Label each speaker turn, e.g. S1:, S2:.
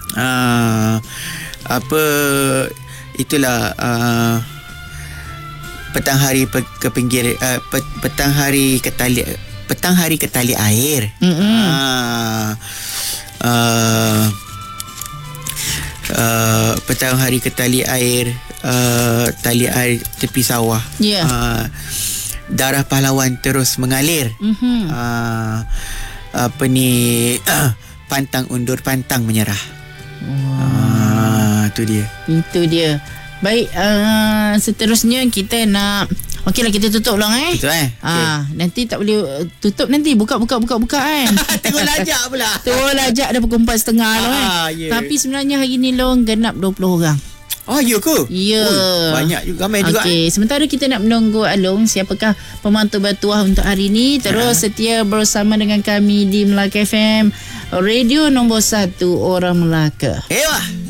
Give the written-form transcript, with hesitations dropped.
S1: Apa itulah petang hari ke pinggir petang hari ke tali air. Petang hari ke tali air tepi sawah. Darah pahlawan terus mengalir. Apa ni pantang undur, pantang menyerah. Itu dia. Baik, seterusnya kita nak okeylah, kita tutup lah
S2: Betul okay.
S1: Nanti tak boleh tutup, nanti buka kan.
S2: Tengok lajak pula.
S1: Tengok lajak dah pukul 4.30
S2: yeah.
S1: Tapi sebenarnya hari ni long genap 20 orang.
S2: Ya ke?
S1: Ya.
S2: Banyak juga, ramai juga.
S1: Okey, sementara kita nak menunggu Along siapakah pemantul bertuah untuk hari ni. Terus setia bersama dengan kami di Melaka FM, radio nombor 1 orang Melaka.
S2: Wah.